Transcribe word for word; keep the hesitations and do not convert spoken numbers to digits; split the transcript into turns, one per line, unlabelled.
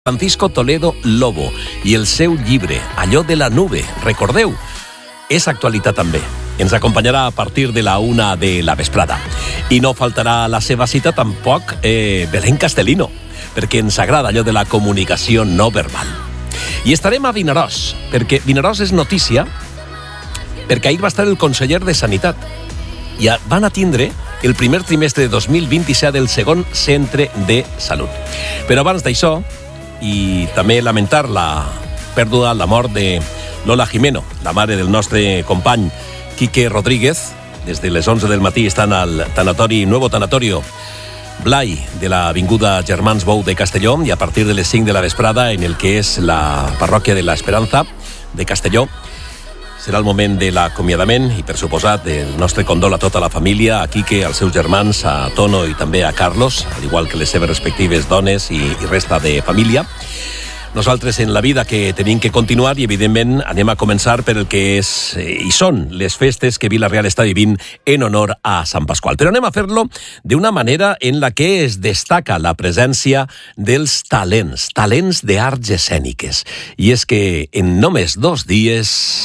Francisco Toledo Lobo i el seu llibre, Allò de la nube. Recordeu, és actualitat també. Ens acompanyarà a partir de la una de la vesprada. I no faltarà la seva cita tampoc eh, Belén Castellino, perquè ens agrada allò de la comunicació no verbal. I estarem a Vinaròs, perquè Vinaròs és notícia, perquè ahir va estar el conseller de Sanitat i van atindre el primer trimestre de dos mil vint-i-set del segon centre de salut. Però abans d'això, i també lamentar la pèrdua, la mort de Lola Jimeno, la mare del nostre company Quique Rodríguez. Des de les onze del matí estan al tanatori, Nuevo Tanatorio Blai de l'avinguda Germans Bou de Castelló, i a partir de les cinc de la vesprada en el que és la parròquia de l'Esperanza de Castelló serà el moment de l'acomiadament i, per suposat, del nostre condol a tota la família, a Quique, als seus germans, a Tono i també a Carlos, al igual que les seves respectives dones i, i resta de família. Nosaltres en la vida que tenim que continuar i, evidentment, anem a començar per el que és i són les festes que Vila-real està vivint en honor a Sant Pasqual. Però anem a fer-lo d'una manera en la que es destaca la presència dels talents, talents d'arts escèniques. I és que en només dos dies